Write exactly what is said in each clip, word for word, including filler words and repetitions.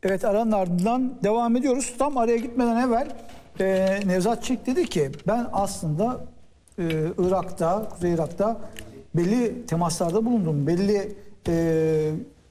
Evet, aranın ardından devam ediyoruz. Tam araya gitmeden evvel e, Nevzat Çelik dedi ki ben aslında e, Irak'ta, Kuzey Irak'ta belli temaslarda bulundum. Belli e,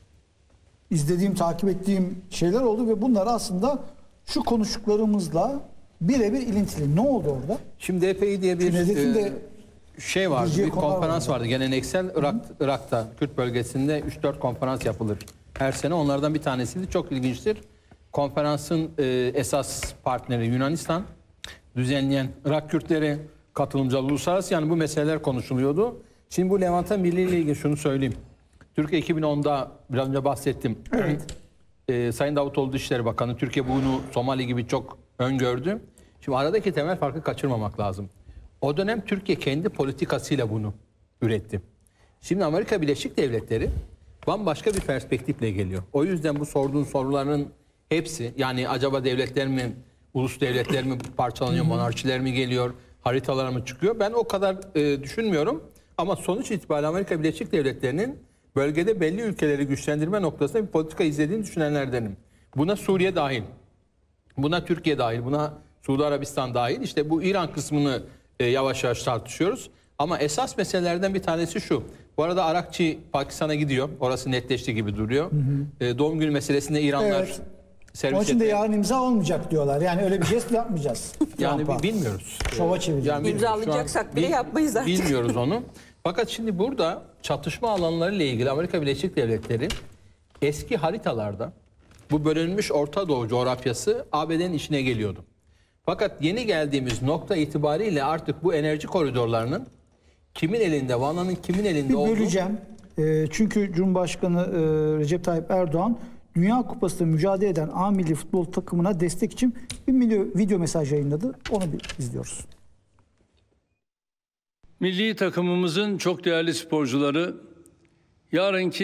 izlediğim, takip ettiğim şeyler oldu ve bunlar aslında şu konuştuklarımızla birebir ilintili. Ne oldu orada? Şimdi epey diye bir e, şey vardı, bir konferans vardı. Geleneksel Irak, Irak'ta, Kürt bölgesinde üç dört konferans yapılır her sene. Onlardan bir tanesiydi. Çok ilginçtir. Konferansın e, esas partneri Yunanistan, düzenleyen Irak Kürtleri, katılımcılar uluslararası, yani bu meseleler konuşuluyordu. Şimdi bu Levanta Milli ile ilgili şunu söyleyeyim. Türkiye iki bin onda biraz önce bahsettim. Evet. e, Sayın Davutoğlu Dışişleri Bakanı, Türkiye bunu Somali gibi çok öngördü. Şimdi aradaki temel farkı kaçırmamak lazım. O dönem Türkiye kendi politikasıyla bunu üretti. Şimdi Amerika Birleşik Devletleri bambaşka bir perspektifle geliyor. O yüzden bu sorduğun soruların hepsi, yani acaba devletler mi, ulus devletler mi parçalanıyor, monarşiler mi geliyor, haritalar mı çıkıyor? Ben o kadar e, düşünmüyorum. Ama sonuç itibariyle Amerika Birleşik Devletleri'nin bölgede belli ülkeleri güçlendirme noktasında bir politika izlediğini düşünenlerdenim. Buna Suriye dahil, buna Türkiye dahil, buna Suudi Arabistan dahil. İşte bu İran kısmını e, yavaş yavaş tartışıyoruz. Ama esas meselelerden bir tanesi şu. Bu arada Arakçı Pakistan'a gidiyor. Orası netleşti gibi duruyor. Hı hı. E, doğum günü meselesinde İranlar... Evet. Onun için de yarın imza olmayacak diyorlar. Yani öyle bir jest yapmayacağız. Yani bilmiyoruz. Şova çevireceğiz. Yani İmzalayacaksak bile yapmayız artık. Bilmiyoruz onu. Fakat şimdi burada çatışma alanları ile ilgili Amerika Birleşik Devletleri eski haritalarda bu bölünmüş Orta Doğu coğrafyası A B D'nin içine geliyordu. Fakat yeni geldiğimiz nokta itibariyle artık bu enerji koridorlarının kimin elinde, Vana'nın kimin elinde bir olduğu... böleceğim. E, çünkü Cumhurbaşkanı e, Recep Tayyip Erdoğan Dünya Kupası'nda mücadele eden A milli futbol takımına destek için bir video mesaj yayınladı. Onu bir izliyoruz. Milli takımımızın çok değerli sporcuları yarınki